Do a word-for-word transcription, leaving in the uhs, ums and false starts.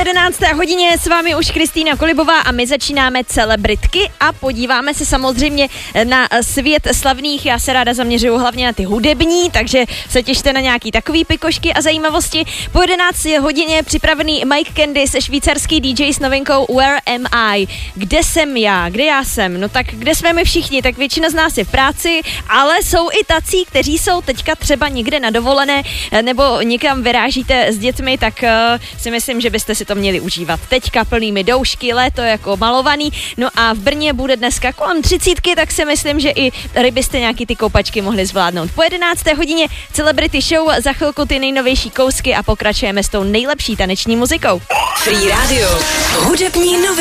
jedenácté hodině s vámi už Kristýna Kolibová a my začínáme celebritky a podíváme se samozřejmě na svět slavných. Já se ráda zaměřuju hlavně na ty hudební, takže se těšte na nějaký takový pikošky a zajímavosti. Po jedenácté hodině připravený Mike Candice, švýcarský D J s novinkou Where Am I? Kde jsem já? Kde já jsem? No tak kde jsme my všichni? Tak většina z nás je v práci, ale jsou i tací, kteří jsou teďka třeba někde na dovolené nebo někam vyrážíte s dětmi, tak uh, si myslím, že byste si to měli užívat. Teďka plnými doušky, léto jako malovaný. No a v Brně bude dneska kolem třicítky, tak si myslím, že i tady byste nějaký ty koupačky mohli zvládnout. Po jedenácté hodině Celebrity Show, za chvilku ty nejnovější kousky a pokračujeme s tou nejlepší taneční muzikou. Free Radio. Hudební noviny.